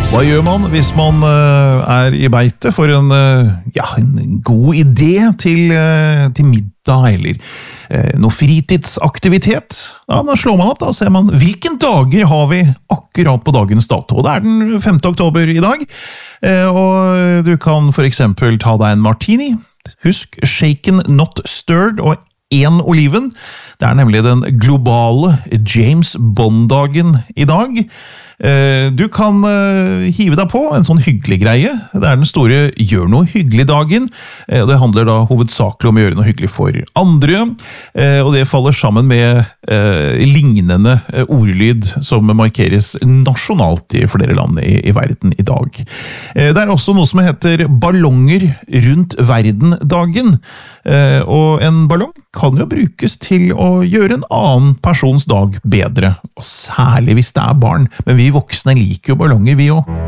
Hva gjør man hvis man er I beite for en god idé til middag eller noe fritidsaktivitet? Ja, da slår man opp da, og ser man hvilken dager har vi akkurat på dagens dato. Og det den 5. oktober I dag, og du kan for eksempel ta deg en martini. Husk, shaken not stirred, og 1 oliven. Det nemlig den globale James Bond-dagen I dag. Du kan hive deg på en sånn hyggelig greie. Det den store gjør noe hyggelig dagen. Det handler da hovedsakelig om å gjøre noe hyggelig for andre. Og det faller sammen med lignende ordlyd som markeres nasjonalt I flere land I verden I dag. Det også noe som heter ballonger rundt verden-dagen. Og en ballong kan jo brukes til å gjøre en annen persons dag bedre. Og særlig hvis det barn. Men vi voksne liker jo ballonger, vi også.